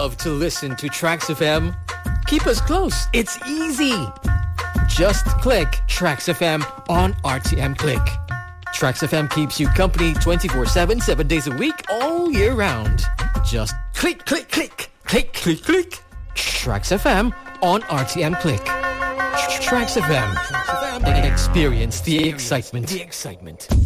love to listen to Trax FM? Keep us close. It's easy. Just click Trax FM on RTM Click. Trax FM keeps you company 24/7, 7 days a week, all year round. Just click, click, click, click, click, click. Trax FM on RTM Click. Trax FM. Experience the excitement.